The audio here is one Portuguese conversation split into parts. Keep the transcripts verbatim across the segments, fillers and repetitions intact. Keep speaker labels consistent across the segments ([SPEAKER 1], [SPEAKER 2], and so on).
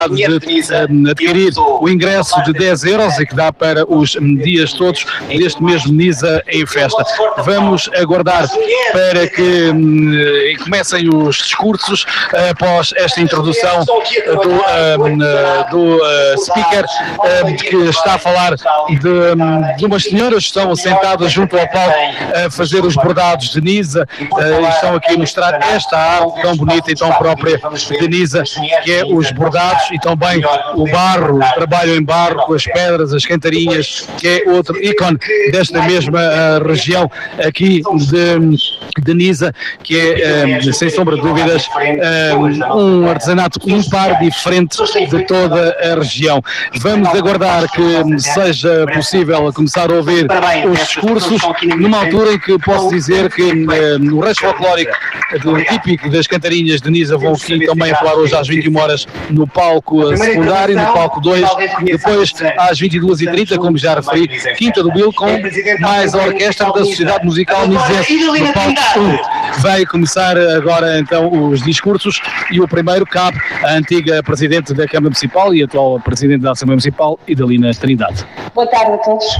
[SPEAKER 1] de um, adquirir o ingresso de dez euros e que dá para os um, dias todos deste mesmo Nisa em Festa. Vamos aguardar para que um, comecem os discursos uh, após esta introdução do, um, do uh, speaker uh, que está a falar de, um, de umas senhoras que estão sentadas junto ao palco a fazer os bordados de Nisa uh, e estão aqui a mostrar esta arte tão bonita e tão própria de Nisa, que é os bordados e também o barro, o trabalho em barro com as pedras, as cantarinhas, que é outro ícone desta mesma uh, região aqui de, de Nisa, que é, uh, sem sombra de dúvidas, uh, um artesanato impar, diferente de toda a região. Vamos aguardar que seja possível começar a ouvir os discursos, numa altura em que posso dizer que uh, o resto folclórico do típico das cantarinhas de Nisa vão aqui também a falar hoje às vinte e uma horas no palco secundário, no palco dois, depois às vinte e duas e trinta, como já referi, Quinta do Bil, com mais a orquestra da Sociedade Musical Nisense no palco um. Vai começar agora então os discursos e o primeiro cabe à antiga Presidente da Câmara Municipal e atual Presidente da Assembleia Municipal, Idalina Trindade.
[SPEAKER 2] Boa tarde a todos.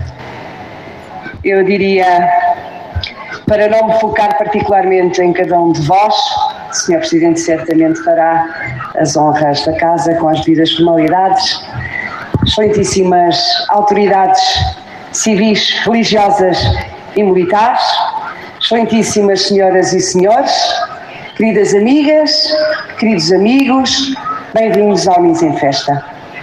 [SPEAKER 2] Eu diria, para não me focar particularmente em cada um de vós, o senhor Presidente certamente fará as honras da casa com as devidas formalidades. Excelentíssimas autoridades civis, religiosas e militares, excelentíssimas senhoras e senhores, queridas amigas, queridos amigos, bem-vindos ao Nisa em Festa.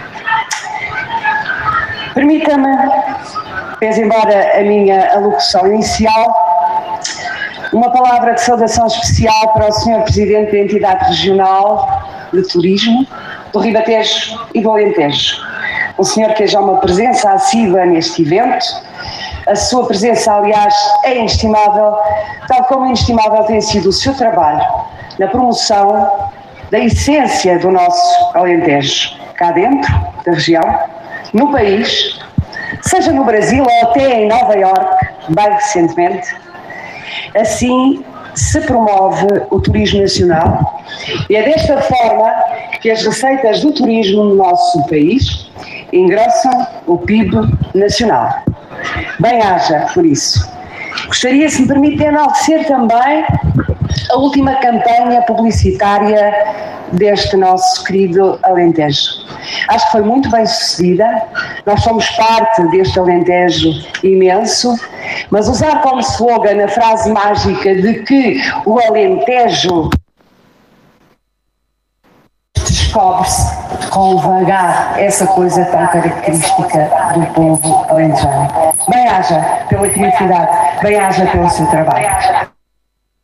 [SPEAKER 2] Permita-me, pese embora a minha alocução inicial, uma palavra de saudação especial para o senhor Presidente da Entidade Regional de Turismo do Ribatejo e do Alentejo. O senhor que é já uma presença assídua neste evento. A sua presença, aliás, é inestimável, tal como inestimável tem sido o seu trabalho na promoção da essência do nosso Alentejo, cá dentro da região, no país, seja no Brasil ou até em Nova Iorque, bem recentemente. Assim se promove o turismo nacional e é desta forma que as receitas do turismo no nosso país engrossam o P I B nacional. Bem-haja por isso. Gostaria, se me permite, enaltecer também a última campanha publicitária deste nosso querido Alentejo. Acho que foi muito bem sucedida, nós somos parte deste Alentejo imenso, mas usar como slogan a frase mágica de que o Alentejo descobre-se com vagar, essa coisa tão característica do povo alentejano. Bem-haja pela criatividade, bem-haja pelo seu trabalho.